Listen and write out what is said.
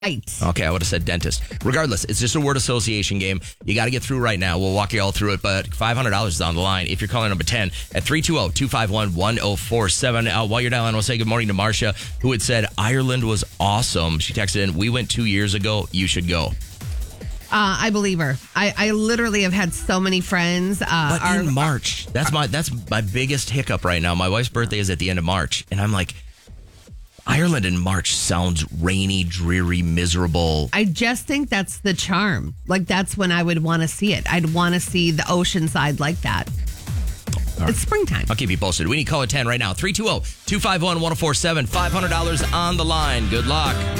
Okay, I would have said dentist. Regardless, it's just a word association game. You got to get through right now. We'll walk you all through it, but $500 is on the line if you're calling number 10 at 320-251-1047. While you're dialing, we'll say good morning to Marcia, who had said Ireland was awesome. She texted in, we went 2 years ago. You should go. I believe her. I literally have had so many friends. But in March, that's my biggest hiccup right now. My wife's birthday is at the end of March, and I'm like, Ireland in March sounds rainy, dreary, miserable. I just think that's the charm. Like, that's when I would want to see it. I'd want to see the ocean side like that. Right. It's springtime. I'll keep you posted. We need caller 10 right now. 320-251-1047. $500 on the line. Good luck.